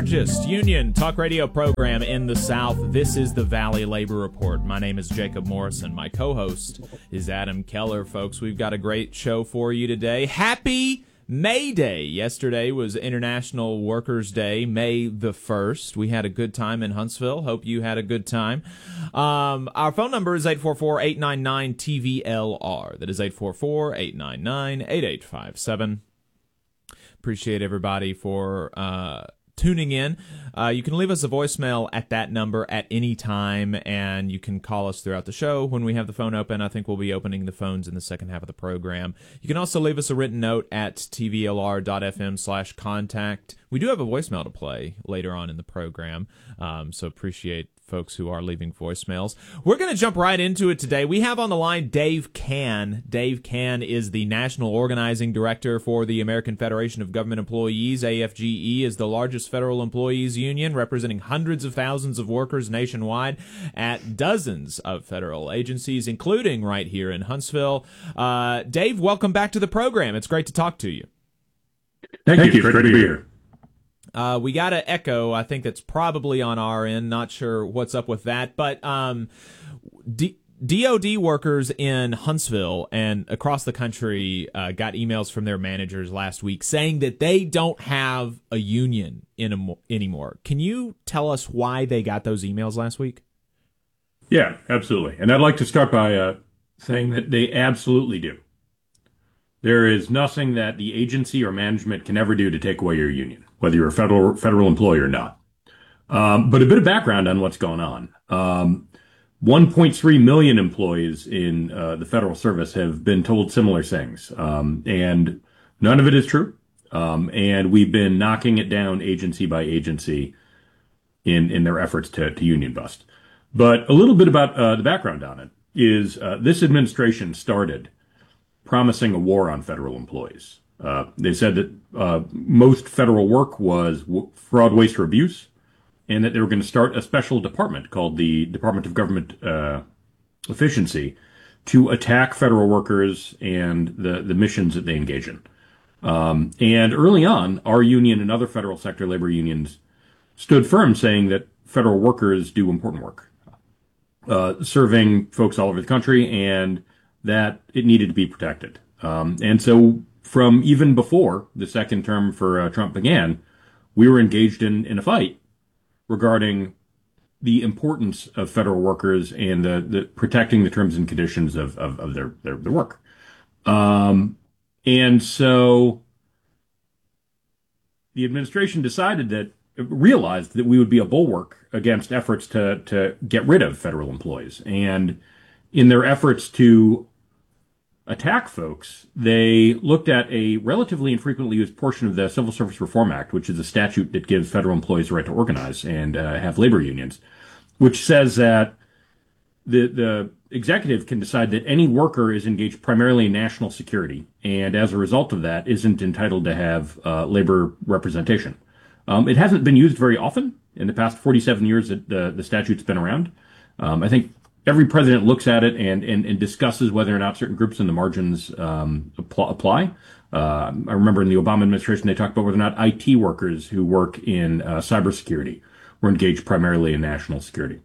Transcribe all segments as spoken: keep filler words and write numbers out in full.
largest union talk radio program in the South. This is the Valley Labor Report. My name is Jacob Morrison. My co-host is Adam Keller. Folks, we've got a great show for you today. Happy May Day. Yesterday was International Workers' Day, May the first. We had a good time in Huntsville. Hope you had a good time. Um, our phone number is eight four four, eight nine nine, T V L R. That is eight four four, eight nine nine, eight eight five seven. Appreciate everybody for uh, tuning in. Uh, you can leave us a voicemail at that number at any time, and you can call us throughout the show when we have the phone open. I think we'll be opening the phones in the second half of the program. You can also leave us a written note at T V L R dot F M slash contact. We do have a voicemail to play later on in the program, um, so appreciate folks who are leaving voicemails. We're going to jump right into it today. We have on the line Dave Cann. Dave Cann is the National Organizing Director for the American Federation of Government Employees. A F G E is the largest federal employees union, representing hundreds of thousands of workers nationwide at dozens of federal agencies, including right here in Huntsville. Uh, Dave, welcome back to the program. It's great to talk to you. Thank, Thank you. It's great to be here. Uh, we got an echo. I think that's probably on our end. Not sure what's up with that. But um, D- DoD workers in Huntsville and across the country uh, got emails from their managers last week saying that they don't have a union in a, anymore. Can you tell us why they got those emails last week? Yeah, absolutely. And I'd like to start by uh, saying that they absolutely do. There is nothing that the agency or management can ever do to take away your union, whether you're a federal federal employee or not. Um, but a bit of background on what's going on. Um, one point three million employees in uh, the federal service have been told similar things, um, and none of it is true. Um, and we've been knocking it down agency by agency in, in their efforts to, to union bust. But a little bit about uh, the background on it is uh, this administration started promising a war on federal employees. Uh, they said that uh, most federal work was w- fraud, waste, or abuse, and that they were going to start a special department called the Department of Government uh, Efficiency to attack federal workers and the, the missions that they engage in. Um, and early on, our union and other federal sector labor unions stood firm, saying that federal workers do important work, uh, serving folks all over the country, and that it needed to be protected. Um, and so from even before the second term for uh, Trump began, we were engaged in, in a fight regarding the importance of federal workers and the, the protecting the terms and conditions of, of, of their, their, their work. Um, and so the administration decided that, realized that we would be a bulwark against efforts to, to get rid of federal employees. And in their efforts to attack folks, they looked at a relatively infrequently used portion of the Civil Service Reform Act, which is a statute that gives federal employees the right to organize and uh, have labor unions, which says that the the executive can decide that any worker is engaged primarily in national security, and as a result of that, isn't entitled to have uh, labor representation. Um, it hasn't been used very often in the past forty-seven years that the, the statute's been around. Um, I think every president looks at it and, and, and discusses whether or not certain groups in the margins um, apply. Uh, I remember in the Obama administration, they talked about whether or not I T workers who work in uh, cybersecurity were engaged primarily in national security.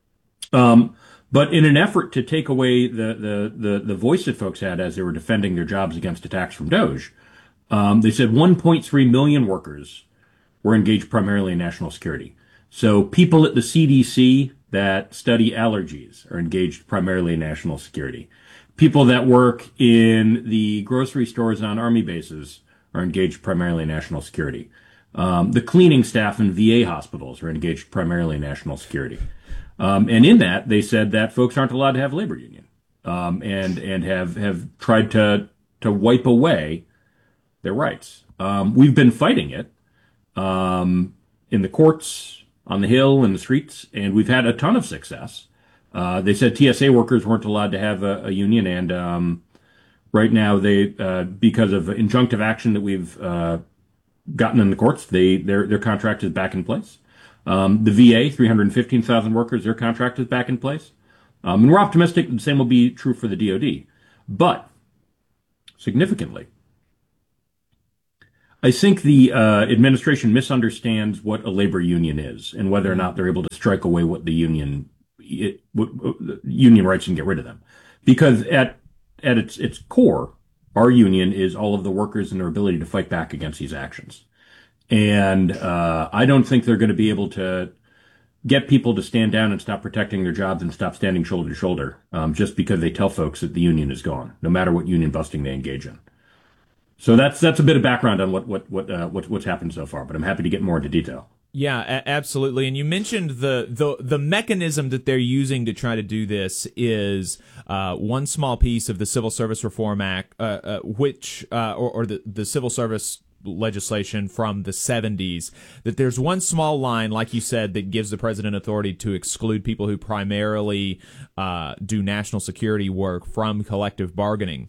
Um, but in an effort to take away the, the, the, the voice that folks had as they were defending their jobs against attacks from DOJ, um, they said one point three million workers were engaged primarily in national security. So people at the C D C that study allergies are engaged primarily in national security. People that work in the grocery stores on Army bases are engaged primarily in national security. Um, the cleaning staff in V A hospitals are engaged primarily in national security. Um, and in that, they said that folks aren't allowed to have labor union, um, and and have have tried to to wipe away their rights. Um, we've been fighting it um, in the courts, on the Hill, in the streets, and we've had a ton of success. Uh, they said T S A workers weren't allowed to have a, a union, and um, right now they, uh, because of injunctive action that we've uh, gotten in the courts, they their their contract is back in place. Um, the V A, three hundred fifteen thousand workers, their contract is back in place. Um, and we're optimistic the same will be true for the D O D. But significantly, I think the uh, administration misunderstands what a labor union is and whether or not they're able to strike away what the union it, what, what, union rights and get rid of them. Because at at its its core, our union is all of the workers and their ability to fight back against these actions. And uh, I don't think they're going to be able to get people to stand down and stop protecting their jobs and stop standing shoulder to shoulder um, just because they tell folks that the union is gone, no matter what union busting they engage in. So that's that's a bit of background on what what what, uh, what what's happened so far, but I'm happy to get more into detail. Yeah, a- absolutely. And you mentioned the, the the mechanism that they're using to try to do this is uh, one small piece of the Civil Service Reform Act, uh, uh, which uh, or, or the the Civil Service legislation from the seventies, that there's one small line, like you said, that gives the president authority to exclude people who primarily uh, do national security work from collective bargaining.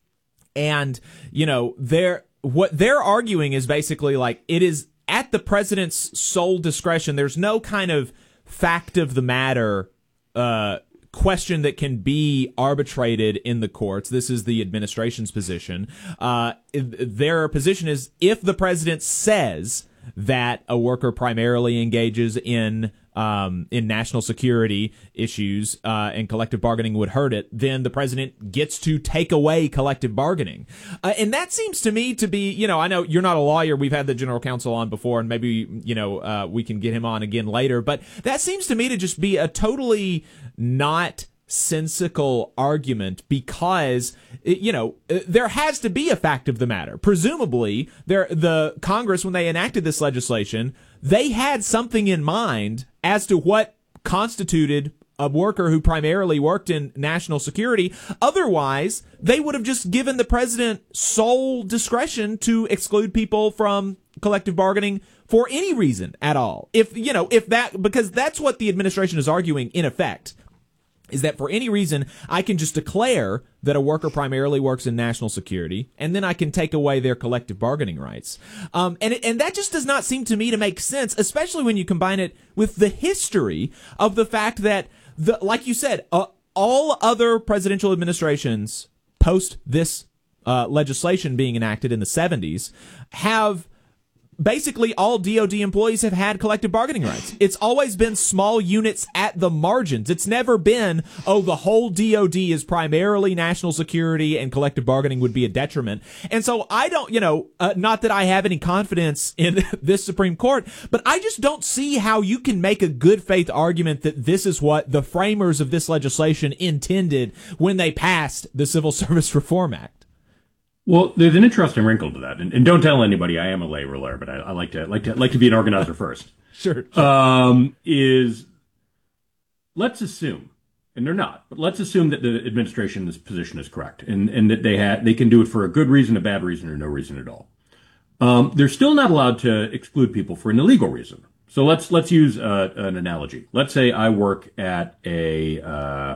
And, you know, they're what they're arguing is basically like it is at the president's sole discretion. There's no kind of fact of the matter uh, question that can be arbitrated in the courts. This is the administration's position. Uh, their position is if the president says that a worker primarily engages in um, in national security issues uh, and collective bargaining would hurt it, then the president gets to take away collective bargaining. Uh, and that seems to me to be, you know, I know you're not a lawyer. We've had the general counsel on before, and maybe, you know, uh, we can get him on again later. But that seems to me to just be a totally not sensical argument because, you know, there has to be a fact of the matter. Presumably, there, the Congress, when they enacted this legislation, they had something in mind as to what constituted a worker who primarily worked in national security. Otherwise, they would have just given the president sole discretion to exclude people from collective bargaining for any reason at all. If, you know, if that, because that's what the administration is arguing in effect, is that for any reason, I can just declare that a worker primarily works in national security, and then I can take away their collective bargaining rights. Um, and and that just does not seem to me to make sense, especially when you combine it with the history of the fact that, the like you said, uh, all other presidential administrations post this uh, legislation being enacted in the seventies have basically all D O D employees have had collective bargaining rights. It's always been small units at the margins. It's never been, oh, the whole D O D is primarily national security and collective bargaining would be a detriment. And so I don't, you know, uh, not that I have any confidence in this Supreme Court, but I just don't see how you can make a good faith argument that this is what the framers of this legislation intended when they passed the Civil Service Reform Act. Well, there's an interesting wrinkle to that, and, and don't tell anybody I am a lay ruler, but I, I like to like to like to be an organizer first. Sure. sure. Um, is let's assume, and they're not, but let's assume that the administration's position is correct, and and that they had they can do it for a good reason, a bad reason, or no reason at all. Um, they're still not allowed to exclude people for an illegal reason. So let's let's use uh, an analogy. Let's say I work at a uh,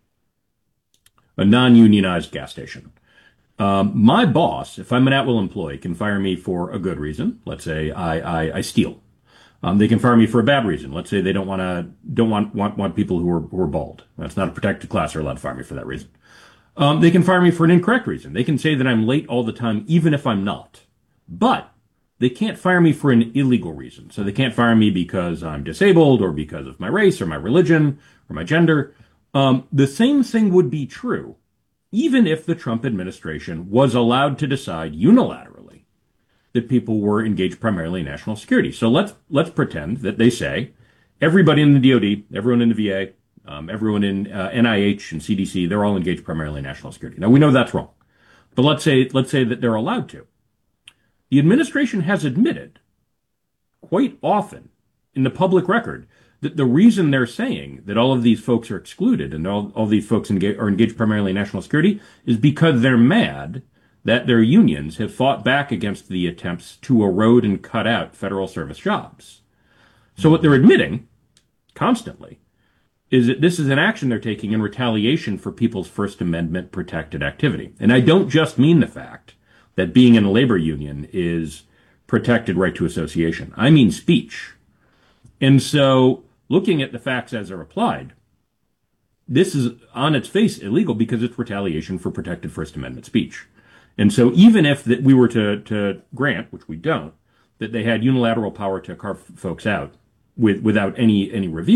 a non-unionized gas station. Um, my boss, if I'm an at-will employee, can fire me for a good reason. Let's say I, I, I steal. Um, they can fire me for a bad reason. Let's say they don't want to, don't want, want, want people who are, who are bald. That's not a protected class. They're allowed to fire me for that reason. Um, they can fire me for an incorrect reason. They can say that I'm late all the time, even if I'm not. But they can't fire me for an illegal reason. So they can't fire me because I'm disabled or because of my race or my religion or my gender. Um, the same thing would be true even if the Trump administration was allowed to decide unilaterally that people were engaged primarily in national security. So let's let's pretend that they say everybody in the D O D, everyone in the V A, um, everyone in uh, N I H and C D C, they're all engaged primarily in national security. Now we know that's wrong, but let's say let's say that they're allowed to. The administration has admitted quite often in the public record that the reason they're saying that all of these folks are excluded and all, all these folks engage, are engaged primarily in national security is because they're mad that their unions have fought back against the attempts to erode and cut out federal service jobs. So what they're admitting constantly is that this is an action they're taking in retaliation for people's First Amendment protected activity. And I don't just mean the fact that being in a labor union is protected right to association. I mean speech. And so looking at the facts as they're applied, this is on its face illegal because it's retaliation for protected First Amendment speech. And so even if that we were to, to grant, which we don't, that they had unilateral power to carve folks out with, without any, any review,